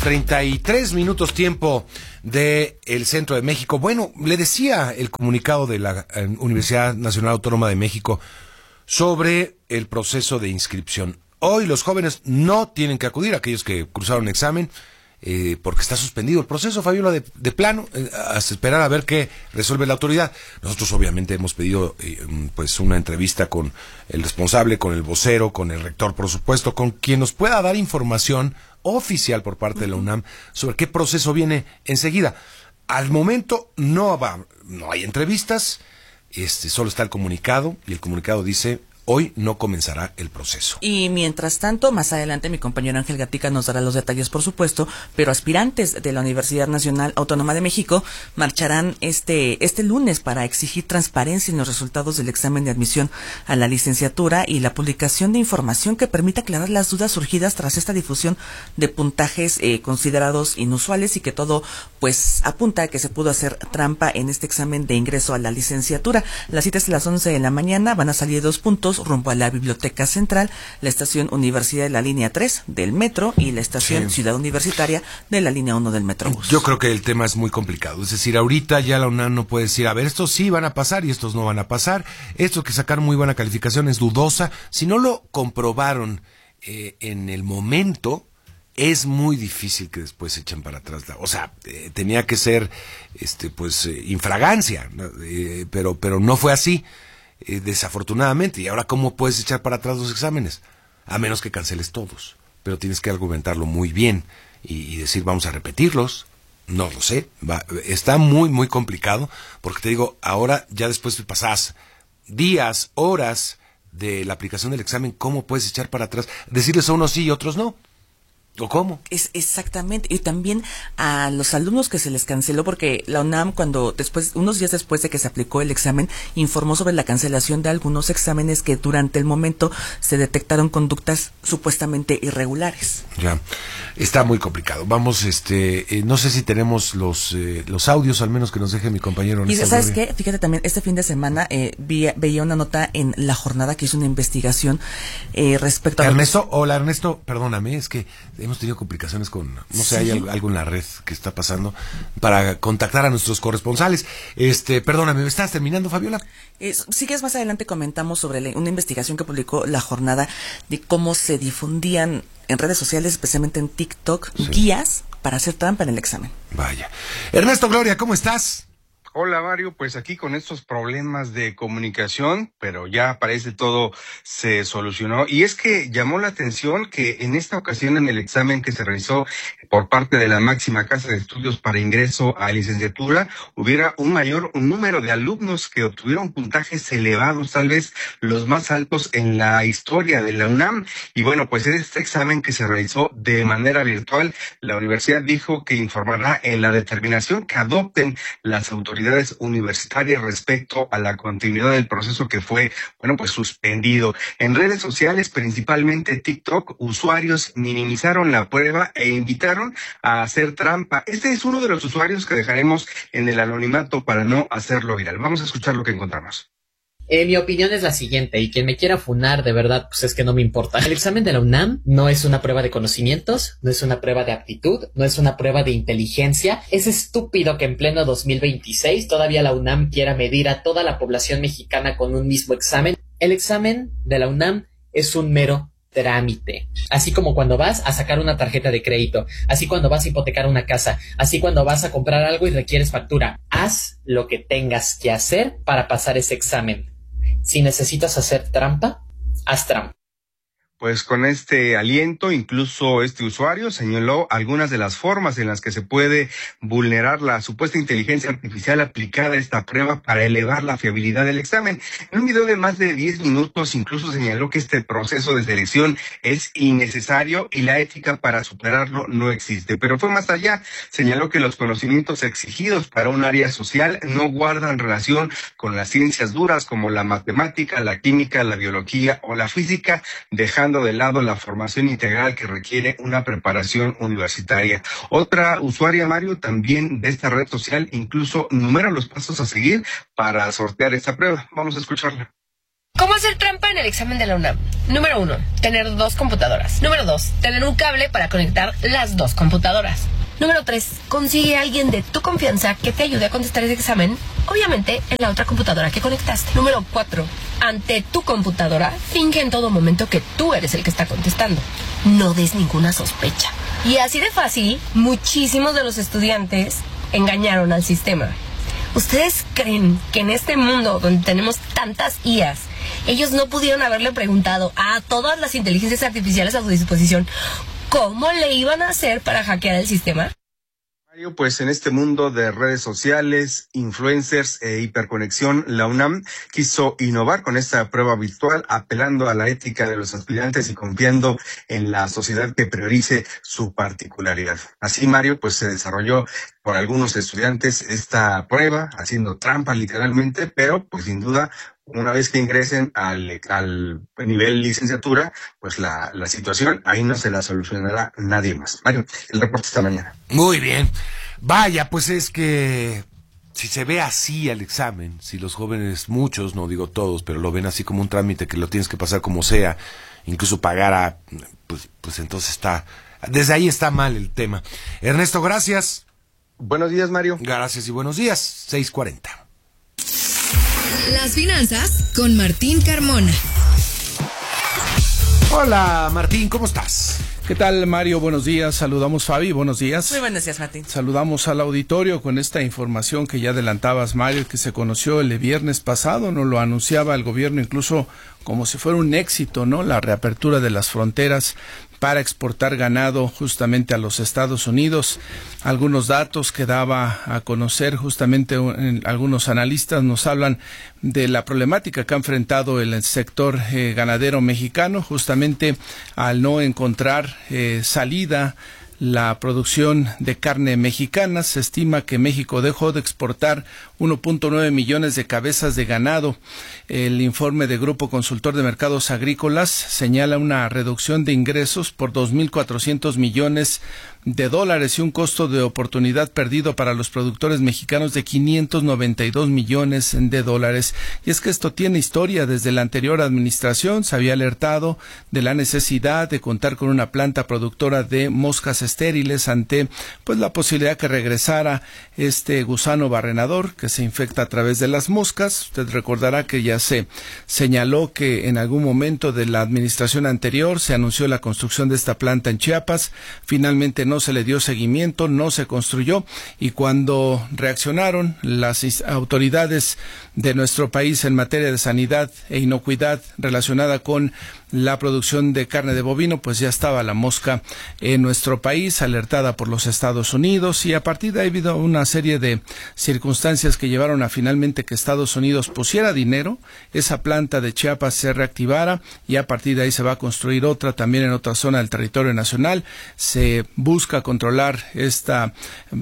33 tiempo del centro de México. Bueno, le decía el comunicado de la Universidad Nacional Autónoma de México sobre el proceso de inscripción. Hoy los jóvenes no tienen que acudir, aquellos que cruzaron examen, porque está suspendido el proceso, Fabiola, de plano, hasta esperar a ver qué resuelve la autoridad. Nosotros obviamente hemos pedido pues una entrevista con el responsable, con el vocero, con el rector, por supuesto, con quien nos pueda dar información oficial por parte de la UNAM sobre qué proceso viene enseguida. Al momento no hay entrevistas, solo está el comunicado, y el comunicado dice: hoy no comenzará el proceso. Y mientras tanto, más adelante mi compañero Ángel Gatica nos dará los detalles, por supuesto, pero aspirantes de la Universidad Nacional Autónoma de México marcharán este lunes para exigir transparencia en los resultados del examen de admisión a la licenciatura y la publicación de información que permita aclarar las dudas surgidas tras esta difusión de puntajes considerados inusuales, y que todo pues apunta a que se pudo hacer trampa en este examen de ingreso a la licenciatura. Las citas a las 11 de la mañana, van a salir 2 puntos rumbo a la Biblioteca Central, la estación Universidad de la línea 3 del metro y la estación Ciudad Universitaria de la línea 1 del Metrobús. Yo creo que el tema es muy complicado, es decir, ahorita ya la UNAM no puede decir: a ver, estos sí van a pasar y estos no van a pasar, estos que sacaron muy buena calificación es dudosa. Si no lo comprobaron en el momento, es muy difícil que después se echen para atrás. O sea, tenía que ser infragancia, pero no fue así. Desafortunadamente. Y ahora, ¿cómo puedes echar para atrás los exámenes? A menos que canceles todos, pero tienes que argumentarlo muy bien y decir: vamos a repetirlos. No lo sé, está muy muy complicado, porque te digo, ahora ya después de pasadas días, horas de la aplicación del examen, ¿cómo puedes echar para atrás? Decirles a unos sí y a otros no. ¿O cómo? Es exactamente, y también a los alumnos que se les canceló, porque la UNAM, unos días después de que se aplicó el examen, informó sobre la cancelación de algunos exámenes que durante el momento se detectaron conductas supuestamente irregulares. Ya, está muy complicado. Vamos, no sé si tenemos los audios, al menos que nos deje mi compañero Ernesto. Y ¿sabes qué? Fíjate también, este fin de semana veía una nota en La Jornada que hizo una investigación respecto a... Ernesto, hola Ernesto, perdóname, es que hemos tenido complicaciones con, no sé, hay algo en la red que está pasando, para contactar a nuestros corresponsales. Perdóname, ¿me estás terminando, Fabiola? Sí, que más adelante comentamos sobre una investigación que publicó La Jornada de cómo se difundían en redes sociales, especialmente en TikTok, guías para hacer trampa en el examen. Vaya. Ernesto, Gloria, ¿cómo estás? Hola Mario, pues aquí con estos problemas de comunicación, pero ya parece todo se solucionó. Y es que llamó la atención que en esta ocasión, en el examen que se realizó por parte de la máxima casa de estudios para ingreso a licenciatura, hubiera un mayor número de alumnos que obtuvieron puntajes elevados, tal vez los más altos en la historia de la UNAM. Y bueno, pues en este examen que se realizó de manera virtual, la universidad dijo que informará en la determinación que adopten las autoridades universitarias respecto a la continuidad del proceso que fue, pues suspendido. En redes sociales, principalmente TikTok, usuarios minimizaron la prueba e invitaron a hacer trampa. Este es uno de los usuarios que dejaremos en el anonimato para no hacerlo viral. Vamos a escuchar lo que encontramos. Mi opinión es la siguiente, y quien me quiera funar, de verdad, pues es que no me importa. El examen de la UNAM no es una prueba de conocimientos, no es una prueba de aptitud, no es una prueba de inteligencia. Es estúpido que en pleno 2026 todavía la UNAM quiera medir a toda la población mexicana con un mismo examen. El examen de la UNAM es un mero trámite. Así como cuando vas a sacar una tarjeta de crédito, así cuando vas a hipotecar una casa, así cuando vas a comprar algo y requieres factura. Haz lo que tengas que hacer para pasar ese examen. Si necesitas hacer trampa, haz trampa. Pues con este aliento, incluso este usuario señaló algunas de las formas en las que se puede vulnerar la supuesta inteligencia artificial aplicada a esta prueba para elevar la fiabilidad del examen. En un video de más de 10 minutos, incluso señaló que este proceso de selección es innecesario y la ética para superarlo no existe. Pero fue más allá, señaló que los conocimientos exigidos para un área social no guardan relación con las ciencias duras como la matemática, la química, la biología o la física, dejando de lado la formación integral que requiere una preparación universitaria. Otra usuaria, Mario, también de esta red social, incluso enumera los pasos a seguir para sortear esta prueba. Vamos a escucharla. ¿Cómo hacer trampa en el examen de la UNAM? Número 1, tener 2 computadoras. Número 2, tener un cable para conectar las 2 computadoras. Número 3, consigue a alguien de tu confianza que te ayude a contestar ese examen, obviamente en la otra computadora que conectaste. Número 4, ante tu computadora, finge en todo momento que tú eres el que está contestando. No des ninguna sospecha. Y así de fácil, muchísimos de los estudiantes engañaron al sistema. ¿Ustedes creen que en este mundo donde tenemos tantas IAs, ellos no pudieron haberle preguntado a todas las inteligencias artificiales a su disposición cómo le iban a hacer para hackear el sistema? Mario, pues en este mundo de redes sociales, influencers e hiperconexión, la UNAM quiso innovar con esta prueba virtual, apelando a la ética de los aspirantes y confiando en la sociedad que priorice su particularidad. Así, Mario, pues se desarrolló por algunos estudiantes esta prueba, haciendo trampa literalmente, pero pues sin duda, una vez que ingresen al nivel licenciatura, pues la situación ahí no se la solucionará nadie más. Mario, el reporte esta mañana. Muy bien. Vaya, pues es que si se ve así al examen, si los jóvenes, muchos, no digo todos, pero lo ven así como un trámite que lo tienes que pasar como sea, incluso pagar a, pues entonces está, desde ahí está mal el tema. Ernesto, gracias. Buenos días, Mario. Gracias y buenos días. 6:40. Las finanzas con Martín Carmona. Hola, Martín, ¿cómo estás? ¿Qué tal, Mario? Buenos días. Saludamos, Fabi. Buenos días. Muy buenos días, Martín. Saludamos al auditorio con esta información que ya adelantabas, Mario, que se conoció el viernes pasado. Nos lo anunciaba el gobierno incluso como si fuera un éxito, ¿no? La reapertura de las fronteras para exportar ganado justamente a los Estados Unidos. Algunos datos que daba a conocer justamente algunos analistas nos hablan de la problemática que ha enfrentado el sector ganadero mexicano, justamente al no encontrar salida la producción de carne mexicana. Se estima que México dejó de exportar 1.9 millones de cabezas de ganado. El informe de Grupo Consultor de Mercados Agrícolas señala una reducción de ingresos por 2.400 millones de dólares y un costo de oportunidad perdido para los productores mexicanos de 592 millones de dólares. Y es que esto tiene historia. Desde la anterior administración se había alertado de la necesidad de contar con una planta productora de moscas estériles ante pues la posibilidad que regresara este gusano barrenador que se infecta a través de las moscas. Usted recordará que ya se señaló que en algún momento de la administración anterior se anunció la construcción de esta planta en Chiapas. Finalmente no se le dio seguimiento, no se construyó, y cuando reaccionaron las autoridades de nuestro país en materia de sanidad e inocuidad relacionada con la producción de carne de bovino, pues ya estaba la mosca en nuestro país, alertada por los Estados Unidos, y a partir de ahí ha habido una serie de circunstancias que llevaron a finalmente que Estados Unidos pusiera dinero, esa planta de Chiapas se reactivara, y a partir de ahí se va a construir otra también en otra zona del territorio nacional. Se busca controlar esta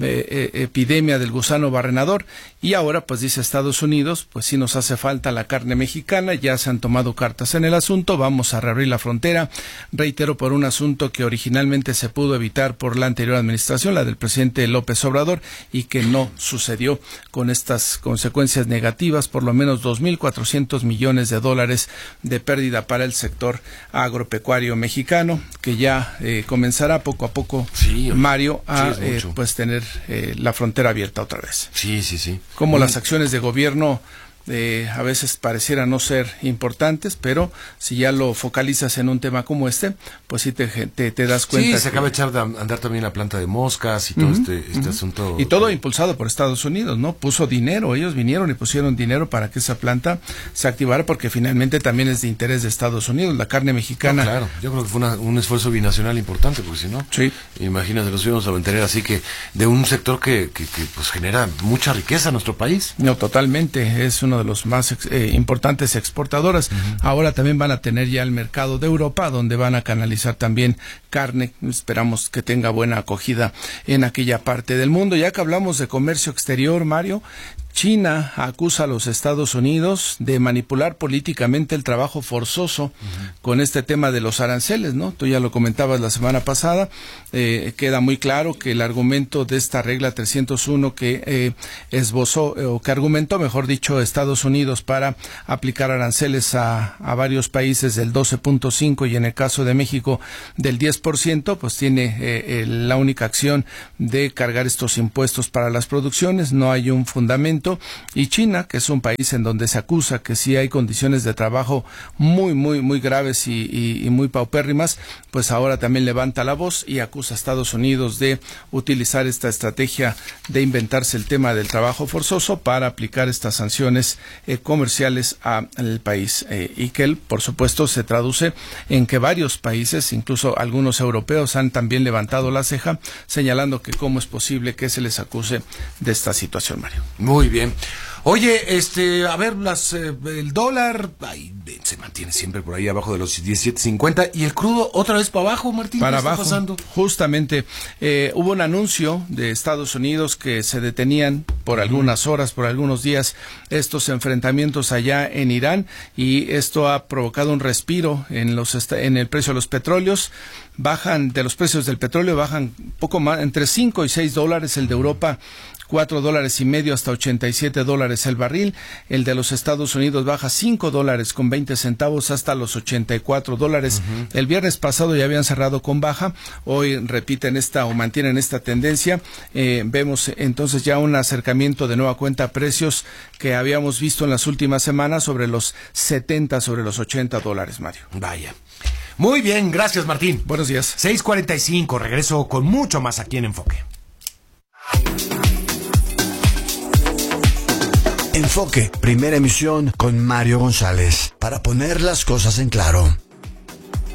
epidemia del gusano barrenador, y ahora pues dice Estados Unidos, pues sí nos hace falta la carne mexicana, ya se han tomado cartas en el asunto, vamos a reabrir la frontera, reitero, por un asunto que originalmente se pudo evitar por la anterior administración, la del presidente López Obrador, y que no sucedió con estas consecuencias negativas, por lo menos 2.400 millones de dólares de pérdida para el sector agropecuario mexicano, que ya comenzará poco a poco, sí, Mario, a pues tener la frontera abierta otra vez. Sí, sí, sí. Como las acciones de gobierno a veces pareciera no ser importantes, pero si ya lo focalizas en un tema como este, pues sí te das cuenta. Sí, se acaba de echar de andar también la planta de moscas y todo este asunto. Y todo impulsado por Estados Unidos, ¿no? Puso dinero, ellos vinieron y pusieron dinero para que esa planta se activara, porque finalmente también es de interés de Estados Unidos, la carne mexicana. No, claro, yo creo que fue un esfuerzo binacional importante, porque si no, sí, imagínate, los íbamos a mantener así que de un sector que pues genera mucha riqueza en nuestro país. No, totalmente, es uno de los más importantes exportadoras. Ahora también van a tener ya el mercado de Europa, donde van a canalizar también carne. Esperamos que tenga buena acogida en aquella parte del mundo. Ya que hablamos de comercio exterior, Mario, China acusa a los Estados Unidos de manipular políticamente el trabajo forzoso con este tema de los aranceles, ¿no? Tú ya lo comentabas la semana pasada. Queda muy claro que el argumento de esta regla 301 que esbozó, o que argumentó, mejor dicho, Estados Unidos para aplicar aranceles a varios países del 12.5 y en el caso de México del 10%, pues tiene la única acción de cargar estos impuestos para las producciones. No hay un fundamento. Y China, que es un país en donde se acusa que sí hay condiciones de trabajo muy graves y muy paupérrimas, pues ahora también levanta la voz y acusa a Estados Unidos de utilizar esta estrategia de inventarse el tema del trabajo forzoso para aplicar estas sanciones comerciales al país, y que por supuesto se traduce en que varios países, incluso algunos europeos, han también levantado la ceja señalando que cómo es posible que se les acuse de esta situación, Mario. Muy bien. Oye, a ver, el dólar se mantiene siempre por ahí abajo de los 17.50 y el crudo otra vez para abajo, Martín. Para ¿qué abajo, está pasando? Justamente, hubo un anuncio de Estados Unidos que se detenían por algunas horas, por algunos días, estos enfrentamientos allá en Irán, y esto ha provocado un respiro en el precio de los petróleos. De los precios del petróleo bajan poco más, entre 5 y 6 dólares, el de Europa $4.50 hasta $87 el barril. El de los Estados Unidos baja $5.20 hasta los $84. El viernes pasado ya habían cerrado con baja, hoy repiten mantienen esta tendencia. Vemos entonces ya un acercamiento de nueva cuenta a precios que habíamos visto en las últimas semanas sobre los $70, sobre los $80, Mario. Vaya. Muy bien, gracias, Martín. Buenos días. 6:45, regreso con mucho más aquí en Enfoque. Enfoque, primera emisión con Mario González, para poner las cosas en claro.